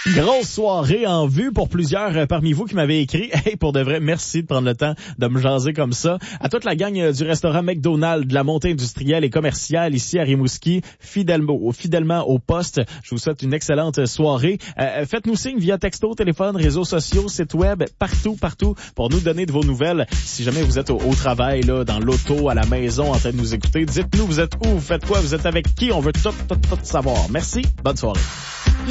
Grosse soirée en vue pour plusieurs parmi vous qui m'avaient écrit. Hey, pour de vrai, merci de prendre le temps de me jaser comme ça. À toute la gang du restaurant McDonald's de la montée industrielle et commerciale ici à Rimouski, fidèlement au poste. Je vous souhaite une excellente soirée. Faites-nous signe via texto, téléphone, réseaux sociaux, site web, partout pour nous donner de vos nouvelles. Si jamais vous êtes au travail, là, dans l'auto, à la maison, en train de nous écouter, dites-nous vous êtes où, vous faites quoi, vous êtes avec qui, on veut tout savoir. Merci, bonne soirée.